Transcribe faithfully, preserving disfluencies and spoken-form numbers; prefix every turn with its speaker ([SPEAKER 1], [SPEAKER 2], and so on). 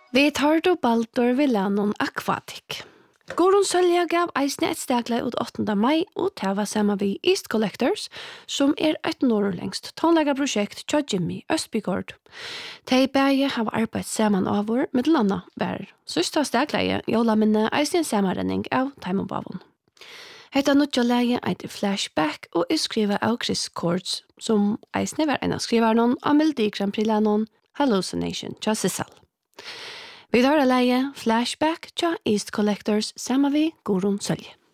[SPEAKER 1] Vi tar då Baldur vi Lennon Aquatic. Gorun Sölja gav eisne et stegleg ut åttende mai og tava sammen vi East Collectors, som er et norrlengst tonlegaprosjekt tja Jimmy Østbygård. De begge har arbeidt sammen over med landa bærer. Søsta stegleie jola minne eisne samarrenning av Taimonbavon. Hetta nutja leie eit Flashback og er skriva av Chris Cords, som eisne var en av skrivarnon av Melodi Grand Prix Lennon Hallucination tja Sissal. Vi tar leie Flashback tja East Collectors sammen vi Gorun Sölje.